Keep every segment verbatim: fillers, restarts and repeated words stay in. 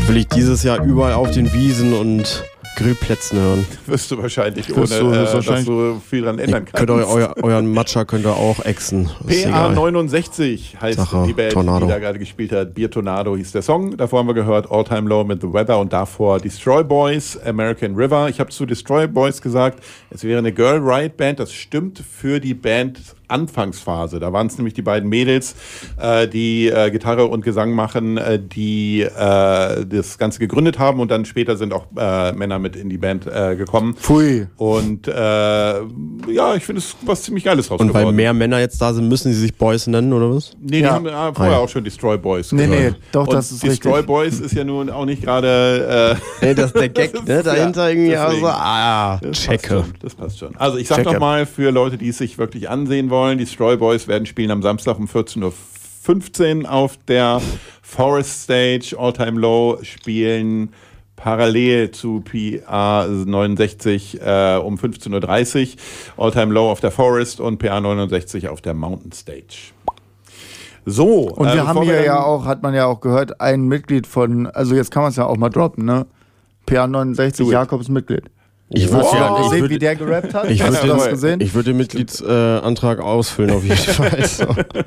will ich dieses Jahr überall auf den Wiesen und Grillplätzen hören. Wirst du wahrscheinlich, Wirst ohne du, äh, wahrscheinlich. dass du viel dran ändern Könnt kannst. ihr euer, euren Matcha könnt ihr auch exen. P A neunundsechzig heißt Sache, die Band, Tornado. die da gerade gespielt hat. Beer Tornado hieß der Song. Davor haben wir gehört All Time Low mit The Weather und davor Destroy Boys, American River. Ich habe zu Destroy Boys gesagt, es wäre eine Girl Riot Band. Das stimmt für die Band Anfangsphase. Da waren es nämlich die beiden Mädels, äh, die äh, Gitarre und Gesang machen, äh, die äh, das Ganze gegründet haben und dann später sind auch äh, Männer mit in die Band äh, gekommen. Pfui. Und äh, ja, ich finde es was ziemlich Geiles raus Und weil geworden. mehr Männer jetzt da sind, müssen sie sich Boys nennen, oder was? Nee, die Ja. haben äh, vorher Ah, ja. auch schon Destroy Boys Nee, gesagt. nee, doch, und das ist Destroy richtig. Boys ist ja nun auch nicht gerade... Äh, Ey, das ist der Gag, Das ist- ne? Dahinter ja, irgendwie deswegen. also, ah, Das checke. passt schon, das passt schon. Also ich sag Checke. noch mal für Leute, die es sich wirklich ansehen wollen, die Destroy Boys werden spielen am Samstag um vierzehn Uhr fünfzehn auf der Forest Stage. All Time Low spielen parallel zu P A neunundsechzig äh, um fünfzehn Uhr dreißig. All Time Low auf der Forest und P A neunundsechzig auf der Mountain Stage. So. Und äh, wir bevor haben hier dann- ja auch, hat man ja auch gehört, ein Mitglied von, also jetzt kann man es ja auch mal droppen, ne? P A neunundsechzig, Do it. Jakobs Mitglied. Ich Hast würde du Wow. ja ich gesehen, würd, wie der gerappt hat? ich Hast würd du das den- gesehen? ich würd den Mitgliedsantrag ausfüllen, auf jeden Fall. So.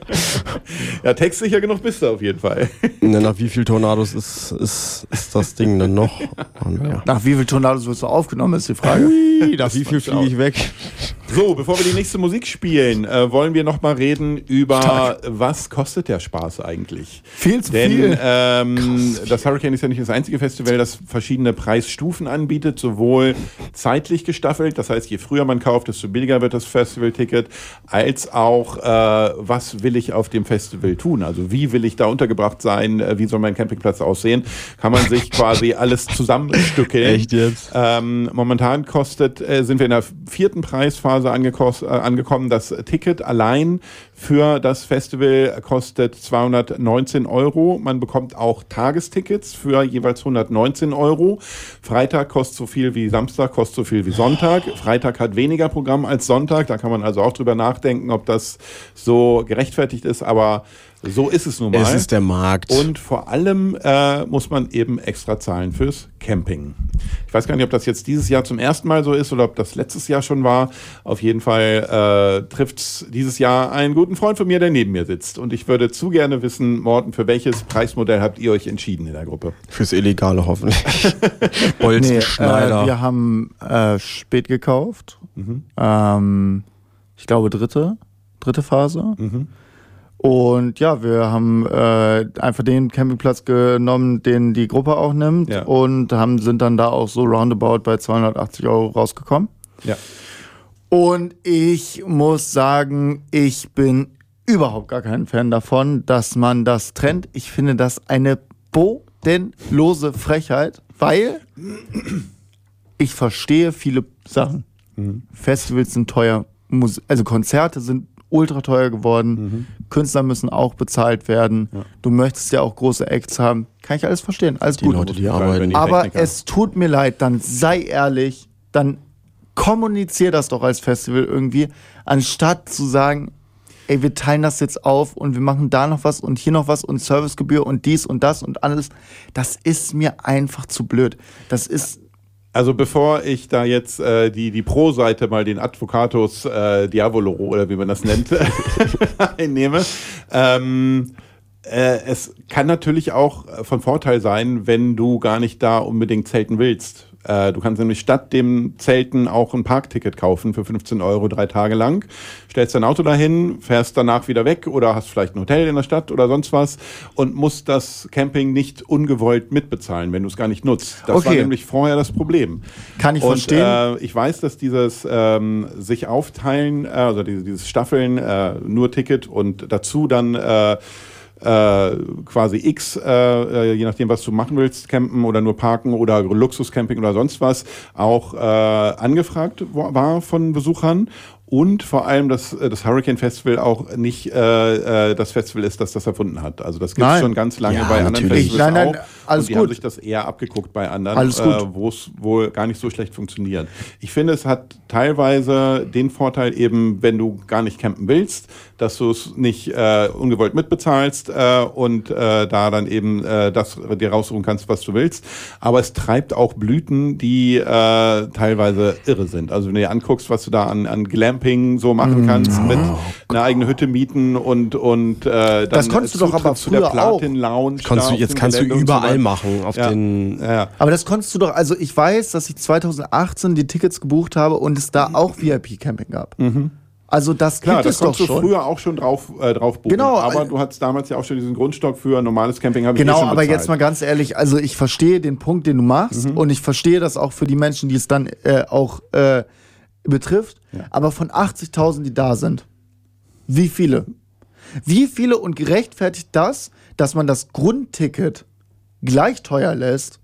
Ja, textsicher genug bist du auf jeden Fall. Ne, nach wie viel Tornados ist, ist, ist das Ding denn noch? Und, ja. Nach wie viel Tornados wirst du aufgenommen, ist die Frage. Ui, nach wie viel fliege ich weg? So, bevor wir die nächste Musik spielen, äh, wollen wir noch mal reden über, Stark. was kostet der Spaß eigentlich? Viel zu Denn viel. ähm, das Hurricane ist ja nicht das einzige Festival, das verschiedene Preisstufen anbietet, sowohl zeitlich gestaffelt, das heißt, je früher man kauft, desto billiger wird das Festivalticket, als auch, äh, was will ich auf dem Festival tun? Also wie will ich da untergebracht sein? Äh, wie soll mein Campingplatz aussehen? Kann man sich quasi alles zusammenstückeln. Echt jetzt? Ähm, momentan kostet, äh, sind wir in der vierten Preisphase angekos- äh, angekommen. Das Ticket allein für das Festival kostet zweihundertneunzehn Euro. Man bekommt auch Tagestickets für jeweils hundertneunzehn Euro. Freitag kostet so viel wie Samstag, kostet so viel wie Sonntag. Freitag hat weniger Programm als Sonntag. Da kann man also auch drüber nachdenken, ob das so gerechtfertigt ist. Aber so ist es nun mal. Es ist der Markt. Und vor allem äh, muss man eben extra zahlen fürs Camping. Ich weiß gar nicht, ob das jetzt dieses Jahr zum ersten Mal so ist oder ob das letztes Jahr schon war. Auf jeden Fall äh, trifft es dieses Jahr einen guten Freund von mir, der neben mir sitzt. Und ich würde zu gerne wissen, Morten, für welches Preismodell habt ihr euch entschieden in der Gruppe? Fürs Illegale hoffentlich. Bolzen, Nee, äh, Schneider. wir haben äh, spät gekauft. Ähm, ich glaube dritte, dritte Phase. Und ja, wir haben äh, einfach den Campingplatz genommen, den die Gruppe auch nimmt. Ja. Und haben, sind dann da auch so roundabout bei zweihundertachtzig Euro rausgekommen. Ja. Und ich muss sagen, ich bin überhaupt gar kein Fan davon, dass man das trennt. Ich finde das eine bodenlose Frechheit, weil ich verstehe viele Sachen. Festivals sind teuer, Mus- also Konzerte sind ultra teuer geworden, Künstler müssen auch bezahlt werden, du möchtest ja auch große Acts haben, kann ich alles verstehen, alles Die gut. Leute, die Vor allem, arbeiten. wenn die Aber Techniker. es tut mir leid, dann sei ehrlich, dann kommunizier das doch als Festival irgendwie, anstatt zu sagen, ey, wir teilen das jetzt auf und wir machen da noch was und hier noch was und Servicegebühr und dies und das und alles. Das ist mir einfach zu blöd. Das ist, Also bevor ich da jetzt äh, die, die Pro-Seite mal den Advocatus äh, Diavolo oder wie man das nennt, einnehme, ähm, äh, es kann natürlich auch von Vorteil sein, wenn du gar nicht da unbedingt zelten willst. Äh, du kannst nämlich statt dem Zelten auch ein Parkticket kaufen für fünfzehn Euro drei Tage lang, stellst dein Auto dahin, fährst danach wieder weg oder hast vielleicht ein Hotel in der Stadt oder sonst was und musst das Camping nicht ungewollt mitbezahlen, wenn du es gar nicht nutzt. Das war Okay. nämlich vorher das Problem. kann ich Und verstehen. äh, ich weiß, dass dieses ähm, sich aufteilen, äh, also dieses, dieses Staffeln, äh, nur Ticket und dazu dann äh, äh, quasi X, äh, je nachdem, was du machen willst, campen oder nur parken oder Luxuscamping oder sonst was, auch äh, angefragt war von Besuchern. Und vor allem, dass äh, das Hurricane Festival auch nicht äh, äh, das Festival ist, das das erfunden hat. Also das gibt es Nein. schon ganz lange Ja, bei anderen natürlich. Festivals Nein, nein, auch. Alles und die gut. haben sich das eher abgeguckt bei anderen, Alles gut. äh, wo es wohl gar nicht so schlecht funktioniert. Ich finde, es hat teilweise den Vorteil eben, wenn du gar nicht campen willst, dass du es nicht äh, ungewollt mitbezahlst äh, und äh, da dann eben äh, das dir raussuchen kannst, was du willst. Aber es treibt auch Blüten, die äh, teilweise irre sind. Also wenn du dir anguckst, was du da an, an Glamping so machen kannst, Oh, mit einer eigenen Hütte mieten und, und äh, dann Das konntest du doch aber Zutritt zu der früher auch. Platin Lounge. Kannst da du, auf jetzt dem kannst du Gelände und so überall weiter. machen. Auf Ja. den Ja. Aber das konntest du doch, also ich weiß, dass ich zwanzig achtzehn die Tickets gebucht habe und es da auch V I P-Camping gab. Also das Klar, gibt das es doch konntest du schon. früher auch schon drauf, äh, drauf buchen. Genau, aber äh, du hattest damals ja auch schon diesen Grundstock für normales Camping. Hab ich eh Genau, schon aber bezahlt. jetzt mal ganz ehrlich, also ich verstehe den Punkt, den du machst und ich verstehe das auch für die Menschen, die es dann äh, auch äh, betrifft. Ja. Aber von achtzigtausend, die da sind, wie viele? Wie viele und gerechtfertigt das, dass man das Grundticket gleich teuer lässt?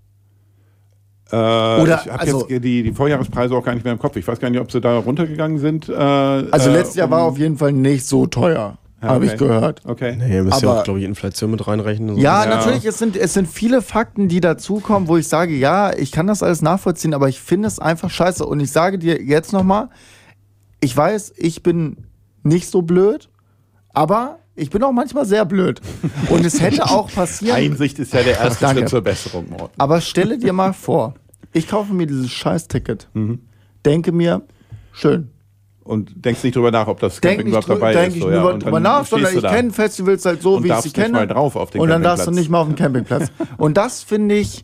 Äh, Oder, ich habe also- jetzt die, die Vorjahrespreise auch gar nicht mehr im Kopf. Ich weiß gar nicht, ob sie da runtergegangen sind. Äh, Also äh, letztes Jahr um- war auf jeden Fall nicht so teuer, Ja, habe ich okay. gehört. Okay. nee, ihr müsst ja Aber- auch, glaube ich, Inflation mit reinrechnen. So. Ja, Ja. natürlich, es sind, es sind viele Fakten, die dazukommen, wo ich sage, ja, ich kann das alles nachvollziehen, aber ich finde es einfach scheiße. Und ich sage dir jetzt nochmal, ich weiß, ich bin nicht so blöd, aber ich bin auch manchmal sehr blöd. Und es hätte auch passieren. Einsicht ist ja der erste Danke. Schritt zur Besserung, Morten. Aber stelle dir mal vor, ich kaufe mir dieses Scheiß-Ticket, Mhm. denke mir, schön. Und denkst nicht drüber nach, ob das Denk Camping nicht, überhaupt drü dabei denk ist. ich so, nur ja. über- Und drüber dann nach, stehst sondern du ich da. kenne Festivals halt so, Und wie ich darfst sie nicht kenne. mal drauf auf den Und dann darfst du Campingplatz. nicht mal auf den Campingplatz. Und das finde ich,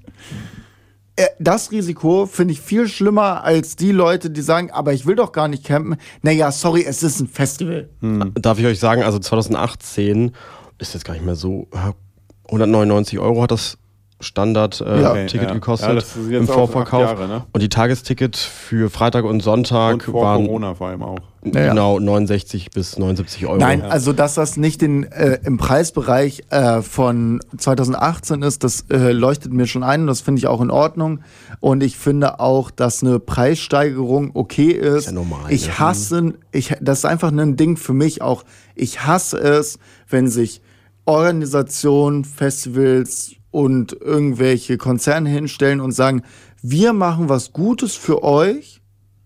äh, das Risiko finde ich viel schlimmer als die Leute, die sagen, aber ich will doch gar nicht campen. Naja, sorry, es ist ein Festival. Darf ich euch sagen, also zwanzig achtzehn ist jetzt gar nicht mehr so. äh, hundertneunundneunzig Euro hat das Standard-Ticket Ja. äh, Ticket ja. gekostet Ja, das ist jetzt im auch Vorverkauf. acht Jahre, ne? Und die Tagesticket für Freitag und Sonntag Und vor waren Corona vor allem auch. Naja. genau neunundsechzig bis neunundsiebzig Euro. Nein, also dass das nicht in, äh, im Preisbereich äh, von zwanzig achtzehn ist, das äh, leuchtet mir schon ein und das finde ich auch in Ordnung. Und ich finde auch, dass eine Preissteigerung okay ist. Ist ja normal, ich ne? hasse, ich, das ist einfach ein Ding für mich auch. Ich hasse es, wenn sich Organisationen, Festivals und irgendwelche Konzerne hinstellen und sagen, wir machen was Gutes für euch.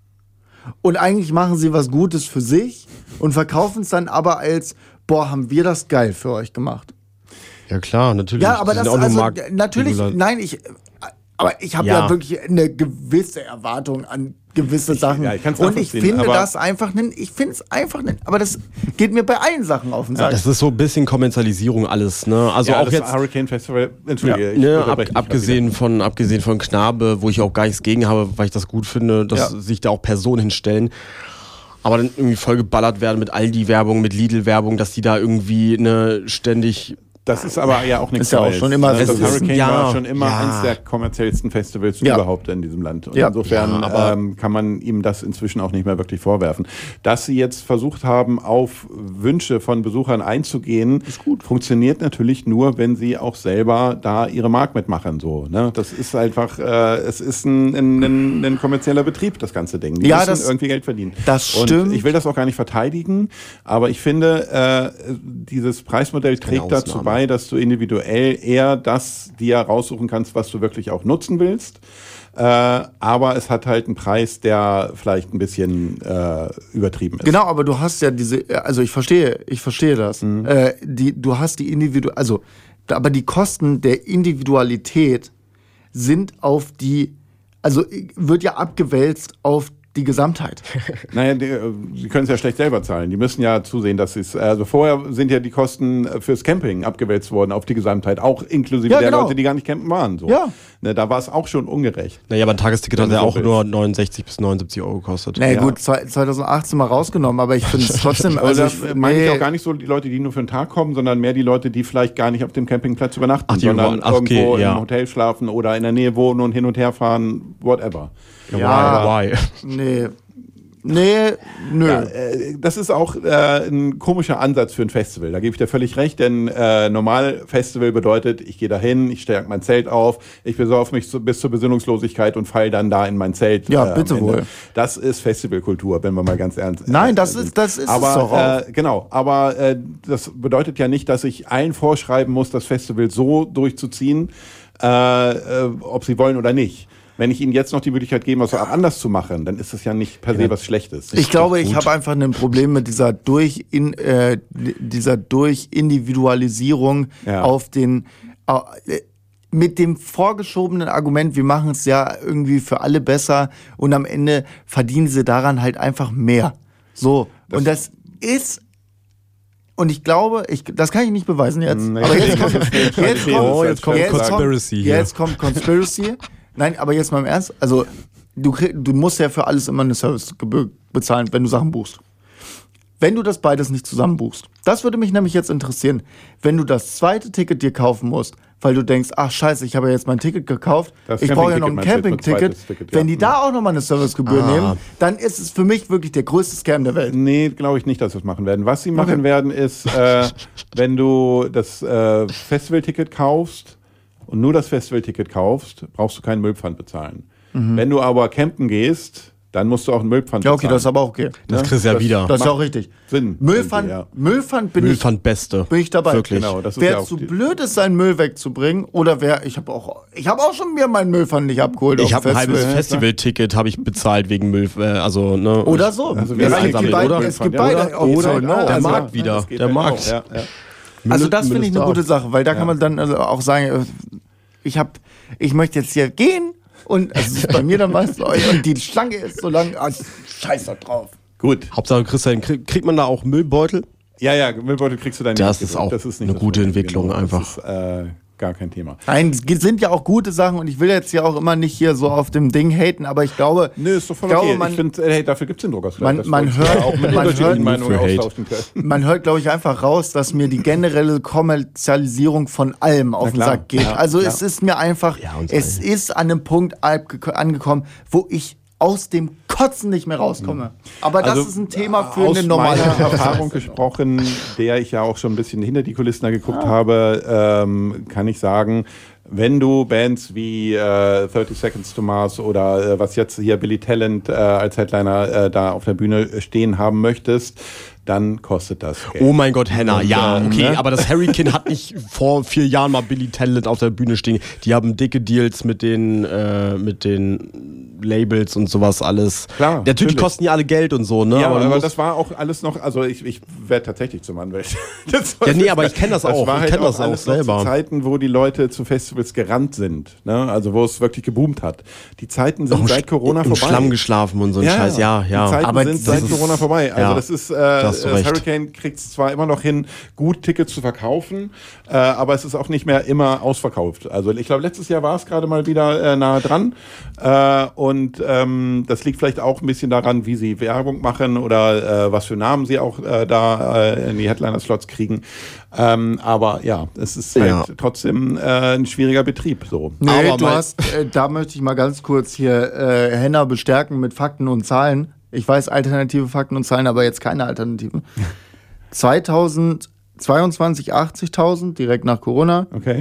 Und eigentlich machen sie was Gutes für sich und verkaufen es dann aber als, boah, haben wir das geil für euch gemacht. Ja klar, natürlich. Ja, aber Die das sind auch nur also, Markt- natürlich, Regula- nein, ich, aber ich habe ja. Ja. wirklich eine gewisse Erwartung an gewisse Sachen. ja, ich kann's und ich nachvollziehen, finde aber- das einfach, nen- ich finde es einfach, nen- aber das geht mir bei allen Sachen auf den Sack. Das ist so ein bisschen Kommerzialisierung alles, ne? Also ja, auch das jetzt. Hurricane Festival, entschuldige, ich Ne, ab, unterbreche dich grad abgesehen von abgesehen von Knabe, wo ich auch gar nichts gegen habe, weil ich das gut finde, dass Ja. sich da auch Personen hinstellen, aber dann irgendwie vollgeballert werden mit Aldi-Werbung, mit Lidl-Werbung, dass die da irgendwie ne ständig. Das ist aber ja auch nichts Ist ja auch Neues. schon immer Also so das gewesen. Hurricane Ja, war schon immer ja. eines der kommerziellsten Festivals Ja. überhaupt in diesem Land. Und Ja. insofern Ja, aber- ähm, kann man ihm das inzwischen auch nicht mehr wirklich vorwerfen. Dass sie jetzt versucht haben, auf Wünsche von Besuchern einzugehen, funktioniert natürlich nur, wenn sie auch selber da ihre Mark mitmachen. So, ne? Das ist einfach, äh, es ist ein, ein, ein, ein kommerzieller Betrieb, das ganze Ding. Die Ja, müssen das- irgendwie Geld verdienen. das Und stimmt. ich will das auch gar nicht verteidigen, aber ich finde, äh, dieses Preismodell trägt dazu Ausnahme. bei, dass du individuell eher das dir raussuchen kannst, was du wirklich auch nutzen willst. Äh, aber es hat halt einen Preis, der vielleicht ein bisschen äh, übertrieben ist. Genau, aber du hast ja diese, also ich verstehe, ich verstehe das. Mhm. Äh, die, du hast die Individu, also, aber die Kosten der Individualität sind auf die, also wird ja abgewälzt auf die Gesamtheit. Naja, die, äh, sie können es ja schlecht selber zahlen. Die müssen ja zusehen, dass sie es. Also vorher sind ja die Kosten fürs Camping abgewälzt worden auf die Gesamtheit, auch inklusive Ja, der genau. Leute, die gar nicht campen waren. So. Ja. Ne, da war es auch schon ungerecht. Naja, aber ein Tagesticket hat Wenn ja du so auch willst. nur neunundsechzig bis neunundsiebzig Euro gekostet. Naja, Ja. gut, zwanzig achtzehn mal rausgenommen, aber ich finde es trotzdem, Also also das ich, meine ich nee. auch gar nicht so die Leute, die nur für einen Tag kommen, sondern mehr die Leute, die vielleicht gar nicht auf dem Campingplatz übernachten, Ach, die sondern wollen- ach, okay, irgendwo ja. im Hotel schlafen oder in der Nähe wohnen und hin und her fahren, whatever. Ja. Why? Why? Nee. Nee, nö. Ja, äh, das ist auch äh, ein komischer Ansatz für ein Festival. Da gebe ich dir völlig recht, denn äh, normal Festival bedeutet, ich gehe dahin, ich stelle mein Zelt auf, ich besauf mich zu, bis zur Besinnungslosigkeit und falle dann da in mein Zelt. Ja, äh, am bitte Ende. wohl. Das ist Festivalkultur, wenn wir mal ganz ernst Nein, äh, das sind. ist- das ist es aber, doch auch. Äh, genau, aber äh, das bedeutet ja nicht, dass ich allen vorschreiben muss, das Festival so durchzuziehen, äh, äh, ob sie wollen oder nicht. Wenn ich ihnen jetzt noch die Möglichkeit gebe, was anders zu machen, dann ist das ja nicht per se ja. was Schlechtes. Ich glaube, ich habe einfach ein Problem mit dieser durch in, äh, dieser durch Individualisierung ja. auf den äh, mit dem vorgeschobenen Argument, wir machen es ja irgendwie für alle besser und am Ende verdienen sie daran halt einfach mehr. So, das und das ist und ich glaube, ich, das kann ich nicht beweisen jetzt. Nee, aber jetzt kommt, jetzt kommt, oh, jetzt kommt jetzt Conspiracy kommt, hier. Jetzt kommt Conspiracy. Nein, aber jetzt mal im Ernst. Also, du, krieg, du musst ja für alles immer eine Servicegebühr bezahlen, wenn du Sachen buchst. Wenn du das beides nicht zusammen buchst. Das würde mich nämlich jetzt interessieren. Wenn du das zweite Ticket dir kaufen musst, weil du denkst, ach scheiße, ich habe ja jetzt mein Ticket gekauft, das ich brauche ja noch ein Campingticket. Ticket, ja. Wenn die da auch nochmal eine Servicegebühr ah. nehmen, dann ist es für mich wirklich der größte Scam der Welt. Nee, glaube ich nicht, dass sie das machen werden. Was sie machen okay. werden, ist, äh, wenn du das äh, Festivalticket kaufst und nur das Festivalticket kaufst, brauchst du keinen Müllpfand bezahlen. Mhm. Wenn du aber campen gehst, dann musst du auch einen Müllpfand bezahlen. Ja, okay, das ist aber auch okay. Das kriegst du ja das, wieder. Das ist ja auch richtig. Sinn. Müllpfand, ja. Müllpfand bin Müllpfand ich, Beste. Bin ich dabei. Wirklich. Genau, das ist wer ja zu blöd ist, seinen Müll wegzubringen, oder wer, ich habe auch, ich habe auch schon mir meinen Müllpfand nicht abgeholt. Ich habe ein halbes Festivalticket habe ich bezahlt wegen Müll, äh, also ne. Oder so. Also es, es gibt beide, oder? Es gibt beide. Oder, oder, oder der also, Markt wieder. Ja, der Markt. Ja, ja. Also das finde ich eine gute Sache, weil da kann man dann also auch sagen, ich habe, ich möchte jetzt hier gehen. Und es ist bei mir dann meistens, und die Schlange ist so lang, ah, scheiß da drauf. Gut. Hauptsache, Christian, kriegt man da auch Müllbeutel? Ja, ja, Müllbeutel kriegst du dann nicht. Das ist auch das ist nicht eine gute Entwicklung genau. einfach. Das ist äh, gar kein Thema. Nein, es sind ja auch gute Sachen und ich will jetzt ja auch immer nicht hier so auf dem Ding haten, aber ich glaube... Nö, ist doch voll glaube, okay. Man, ich finde, hey, dafür gibt es den Druckers. Man, man hört, auch mit man hört, Meinungen austauschen können. Man hört, glaube ich, einfach raus, dass mir die generelle Kommerzialisierung von allem auf den Sack geht. Ja, also ja. es ist mir einfach, ja, es allen. ist an einem Punkt angekommen, wo ich aus dem Kotzen nicht mehr rauskomme. Aber das also, ist ein Thema für eine normale Erfahrung gesprochen, der ich ja auch schon ein bisschen hinter die Kulissen da geguckt ah. habe, ähm, kann ich sagen, wenn du Bands wie äh, thirty Seconds to Mars oder äh, was jetzt hier Billy Talent äh, als Headliner äh, da auf der Bühne stehen haben möchtest, dann kostet das Geld. Oh mein Gott, Henna, ja, okay, ne? aber das Hurricane hat nicht vor vier Jahren mal Billy Talent auf der Bühne stehen. Die haben dicke Deals mit den, äh, mit den Labels und sowas alles. Klar, natürlich, natürlich kosten die alle Geld und so, ne? Ja, aber, aber das war auch alles noch, also ich, ich werde tatsächlich zum Anwalt. Ja, nee, aber ich kenne das, das auch. War ich kenne halt das auch selber. Zu Zeiten, wo die Leute zu Festivals gerannt sind, ne? Also wo es wirklich geboomt hat. Die Zeiten sind auch seit Corona im vorbei. Schlamm geschlafen und so ein ja, Scheiß, ja, ja. Die Zeiten aber sind seit ist, Corona vorbei. Also ja, das ist, äh, das Hurricane kriegt es zwar immer noch hin, gut Tickets zu verkaufen, äh, aber es ist auch nicht mehr immer ausverkauft. Also ich glaube, letztes Jahr war es gerade mal wieder äh, nahe dran äh, und ähm, das liegt vielleicht auch ein bisschen daran, wie sie Werbung machen oder äh, was für Namen sie auch äh, da äh, in die Headliner-Slots kriegen. Ähm, aber ja, es ist halt ja. trotzdem äh, ein schwieriger Betrieb. So. Nee, aber du hast, äh, da möchte ich mal ganz kurz hier äh, Henna bestärken mit Fakten und Zahlen. Ich weiß alternative Fakten und Zahlen, aber jetzt keine Alternativen. zweitausendzweiundzwanzig achtzigtausend, direkt nach Corona. Okay.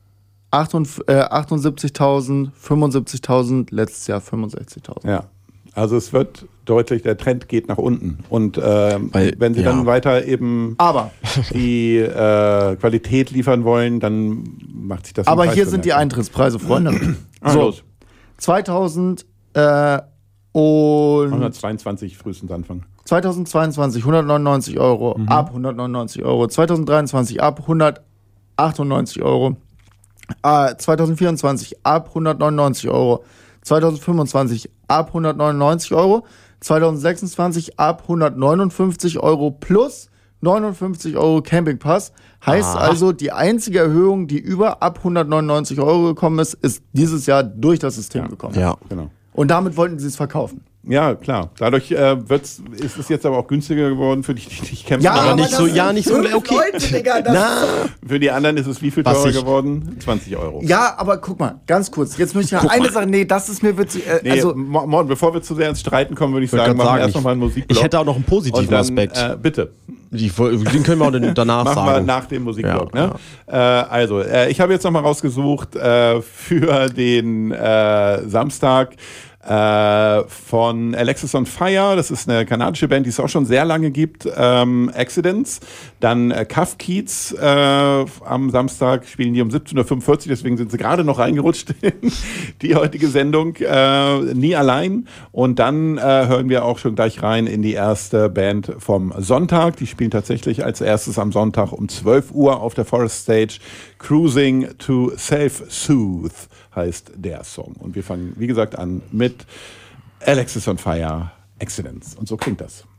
achtundsiebzigtausend, fünfundsiebzigtausend, letztes Jahr fünfundsechzigtausend. Ja, also es wird deutlich, der Trend geht nach unten. Und äh, Weil, wenn sie ja. dann weiter eben aber. die äh, Qualität liefern wollen, dann macht sich das. Aber hier sind die Eintrittspreise, Freunde. ah, so, los. zweitausend äh, und hundertzweiundzwanzig frühestens Anfang. zweitausendzweiundzwanzig hundertneunundneunzig Euro, mhm. ab hundertneunundneunzig Euro. zweitausenddreiundzwanzig ab hundertachtundneunzig Euro. Äh, zweitausendvierundzwanzig ab hundertneunundneunzig Euro. zweitausendfünfundzwanzig ab hundertneunundneunzig Euro. zweitausendsechsundzwanzig ab hundertneunundfünfzig Euro plus neunundfünfzig Euro Campingpass. Heißt ah. also, die einzige Erhöhung, die über ab hundertneunundneunzig Euro gekommen ist, ist dieses Jahr durch das System ja. gekommen. Ja, genau. Und damit wollten sie es verkaufen. Ja, klar. Dadurch äh, wird's, ist es jetzt aber auch günstiger geworden für die, die nicht kämpfen. Ja, aber, aber nicht so, ja, nicht so, okay. Leute, Digga, das Na, für die anderen ist es wie viel Was teurer ich, geworden? zwanzig Euro. Ja, aber guck mal, ganz kurz. Jetzt möchte ich ja eine Sache, nee, das ist mir witzig. Äh, nee, also, Morgen, bevor wir zu sehr ins Streiten kommen, würde ich würd sagen, machen sagen, wir erst nochmal einen Musikblock. Ich hätte auch noch einen positiven dann, Aspekt. Äh, bitte. Die, den können wir auch danach machen sagen. Machen wir nach dem Musikblock. Ja, ne? ja. Äh, also, äh, ich habe jetzt nochmal rausgesucht äh, für den äh, Samstag Äh, von Alexis on Fire, das ist eine kanadische Band, die es auch schon sehr lange gibt. Ähm, Accidents. Dann äh, Cuff Keats äh, am Samstag spielen die um siebzehn Uhr fünfundvierzig, deswegen sind sie gerade noch reingerutscht in die heutige Sendung. Äh, Nie allein. Und dann äh, hören wir auch schon gleich rein in die erste Band vom Sonntag. Die spielen tatsächlich als erstes am Sonntag um zwölf Uhr auf der Forest Stage. Cruising to Self-Soothe heißt der Song. Und wir fangen, wie gesagt, an mit Alexis on Fire, Accidents. Und so klingt das.